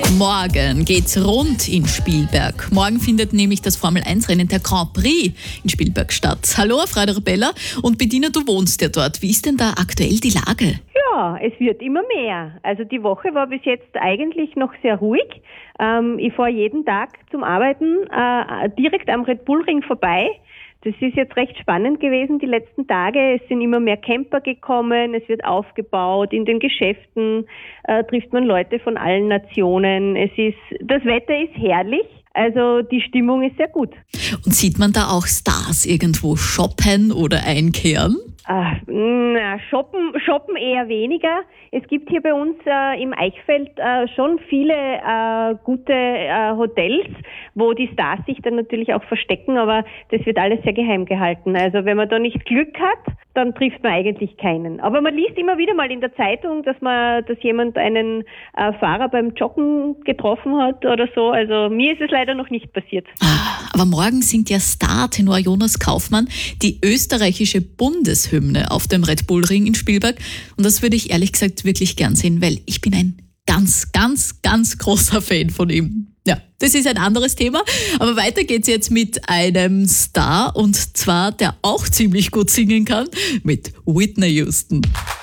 Morgen geht's rund in Spielberg. Morgen findet nämlich das Formel-1-Rennen der Grand Prix in Spielberg statt. Hallo, Frau Rebella. Und Bettina, du wohnst ja dort. Wie ist denn da aktuell die Lage? Ja, es wird immer mehr. Also die Woche war bis jetzt eigentlich noch sehr ruhig. Ich fahre jeden Tag zum Arbeiten direkt am Red Bull Ring vorbei. Das ist jetzt recht spannend gewesen die letzten Tage. Es sind immer mehr Camper gekommen, es wird aufgebaut, in den Geschäften trifft man Leute von allen Nationen. Das Wetter ist herrlich, also die Stimmung ist sehr gut. Und sieht man da auch Stars irgendwo shoppen oder einkehren? Shoppen eher weniger. Es gibt hier bei uns im Eichfeld schon viele gute Hotels, wo die Stars sich dann natürlich auch verstecken, aber das wird alles sehr geheim gehalten. Also wenn man da nicht Glück hat, dann trifft man eigentlich keinen. Aber man liest immer wieder mal in der Zeitung, dass jemand einen Fahrer beim Joggen getroffen hat oder so. Also mir ist es leider noch nicht passiert. Aber morgen singt ja Star-Tenor Jonas Kaufmann die österreichische Bundeshymne auf dem Red Bull Ring in Spielberg. Und das würde ich ehrlich gesagt wirklich gern sehen, weil ich bin ein ganz, ganz, ganz großer Fan von ihm. Ja, das ist ein anderes Thema. Aber weiter geht's jetzt mit einem Star, und zwar, der auch ziemlich gut singen kann, mit Whitney Houston.